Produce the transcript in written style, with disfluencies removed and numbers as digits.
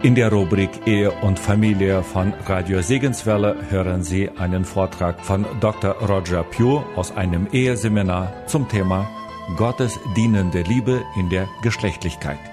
In der Rubrik Ehe und Familie von Radio Segenswelle hören Sie einen Vortrag von Dr. Roger Pugh aus einem Eheseminar zum Thema Gottes dienende Liebe in der Geschlechtlichkeit.